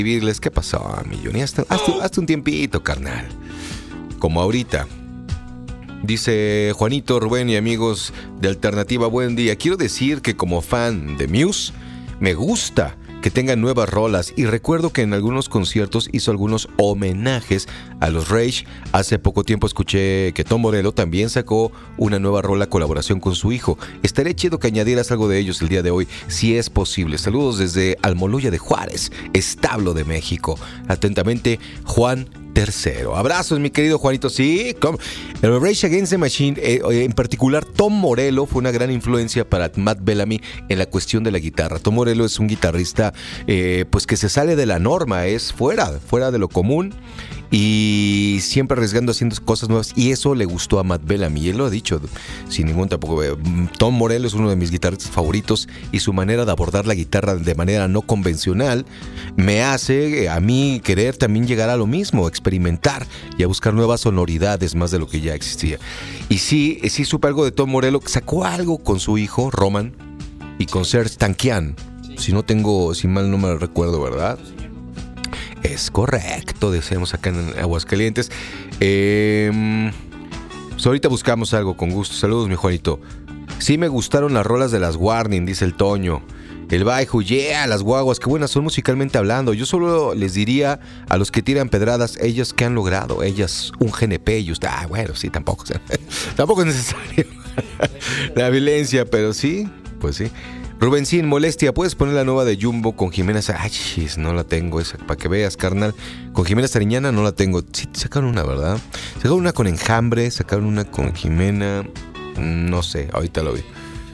escribirles, ¿qué pasó, mi Johnny? Hazte un tiempito, carnal. Como ahorita. Dice Juanito, Rubén y amigos de Alternativa, buen día. Quiero decir que como fan de Muse, me gusta que tengan nuevas rolas y recuerdo que en algunos conciertos hizo algunos homenajes a los Rage. Hace poco tiempo escuché que Tom Morello también sacó una nueva rola colaboración con su hijo. Estaría chido que añadieras algo de ellos el día de hoy, si es posible. Saludos desde Almoloya de Juárez, Establo de México. Atentamente, Juan Tercero. Abrazos, mi querido Juanito. Sí, el Rage Against the Machine, en particular Tom Morello, fue una gran influencia para Matt Bellamy en la cuestión de la guitarra. Tom Morello es un guitarrista pues que se sale de la norma, es fuera de lo común y siempre arriesgando, haciendo cosas nuevas, y eso le gustó a Matt Bellamy, y él lo ha dicho sin ningún tampoco. Tom Morello es uno de mis guitarristas favoritos y su manera de abordar la guitarra de manera no convencional me hace a mí querer también llegar a lo mismo, experimentar y a buscar nuevas sonoridades más de lo que ya existía. Y sí supe algo de Tom Morello, que sacó algo con su hijo Roman y con Serj Tankian, si mal no me recuerdo, ¿verdad? Es correcto, decimos acá en Aguascalientes. Pues ahorita buscamos algo con gusto. Saludos, mi Juanito. Sí me gustaron las rolas de las Warning, dice el Toño. El Baiju, las guaguas, qué buenas son musicalmente hablando. Yo solo les diría a los que tiran pedradas, ellas que han logrado, ellas un GNP, ellos, bueno, sí, tampoco es necesario la violencia, pero sí, pues sí. Rubencín, molestia, ¿puedes poner la nueva de Jumbo con Jimena? No la tengo esa, para que veas, carnal. Con Jimena Sariñana no la tengo. Sí, sacaron una, ¿verdad? Sacaron una con Enjambre, sacaron una con Jimena. No sé, ahorita lo vi.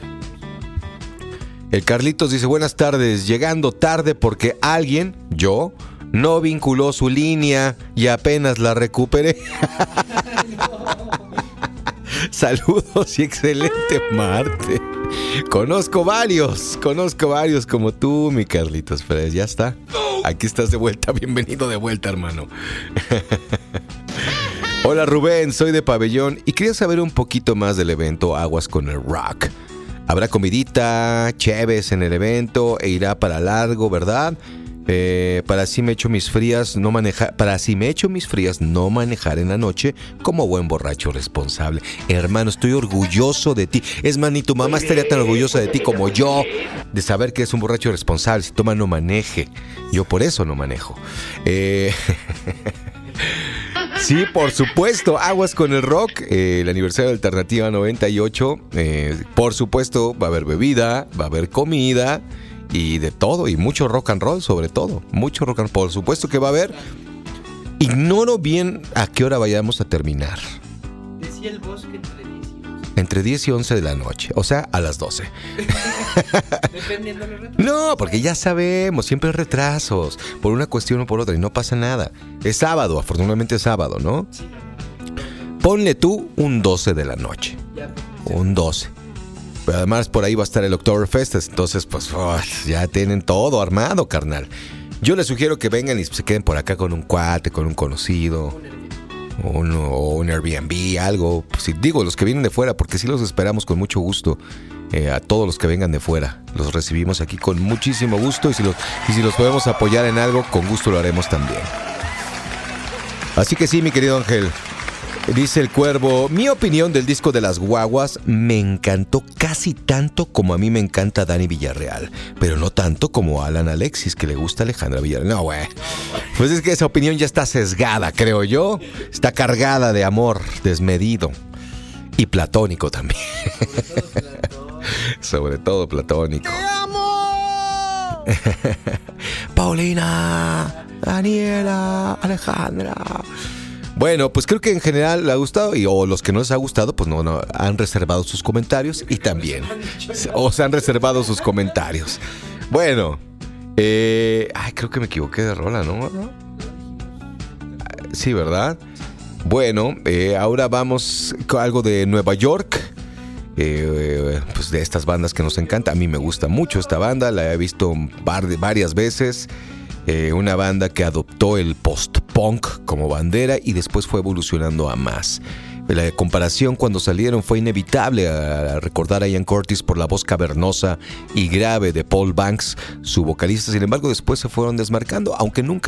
El Carlitos dice, buenas tardes, llegando tarde porque alguien, yo, no vinculó su línea y apenas la recuperé. Saludos y excelente martes. Conozco varios como tú, mi Carlitos, pero ya está. Aquí estás de vuelta, bienvenido de vuelta, hermano. Hola Rubén, soy de Pabellón y quería saber un poquito más del evento Aguas con el Rock. Habrá comidita, cheves en el evento e irá para largo, ¿verdad? Para si me echo mis frías, no manejar en la noche como buen borracho responsable. Hermano, estoy orgulloso de ti. Es más, ni tu mamá estaría tan orgullosa de ti como yo, de saber que es un borracho responsable. Si toma, no maneje. Yo por eso no manejo. Sí, por supuesto, Aguas con el Rock, el aniversario de Alternativa 98. Por supuesto, va a haber bebida, va a haber comida y de todo, y mucho rock and roll, sobre todo. Mucho rock and roll, por supuesto que va a haber. Ignoro bien a qué hora vayamos a terminar. Decía el bosque entre 10 y 11 de la noche, o sea, a las 12. Dependiendo de los retrasos. No, porque ya sabemos, siempre hay retrasos, por una cuestión o por otra, y no pasa nada. Es sábado, afortunadamente es sábado, ¿no? Sí. Ponle tú un 12 de la noche. Ya, un 12. Pero además por ahí va a estar el Oktoberfest, entonces pues ya tienen todo armado, carnal. Yo les sugiero que vengan y se queden por acá con un cuate, con un conocido, o un Airbnb, algo. Pues, digo, los que vienen de fuera, porque sí los esperamos con mucho gusto. A todos los que vengan de fuera, los recibimos aquí con muchísimo gusto, y si los podemos apoyar en algo, con gusto lo haremos también. Así que sí, mi querido Ángel. Dice el Cuervo, mi opinión del disco de las guaguas, me encantó casi tanto como a mí me encanta Dani Villarreal, pero no tanto como a Alan Alexis, que le gusta Alejandra Villarreal. No, güey. Pues es que esa opinión ya está sesgada, creo yo. Está cargada de amor desmedido. Y platónico también. Sobre todo platónico. ¡Te amo! Paulina, Daniela, Alejandra. Bueno, pues creo que en general le ha gustado, o los que no les ha gustado, pues no han reservado sus comentarios, y también o se han reservado sus comentarios. Bueno, creo que me equivoqué de rola, ¿no? Sí, ¿verdad? Bueno, ahora vamos con algo de Nueva York. Pues de estas bandas que nos encanta. A mí me gusta mucho esta banda, la he visto varias veces. Una banda que adoptó el post-punk como bandera y después fue evolucionando a más. La comparación cuando salieron fue inevitable a recordar a Ian Curtis por la voz cavernosa y grave de Paul Banks, su vocalista. Sin embargo, después se fueron desmarcando, aunque nunca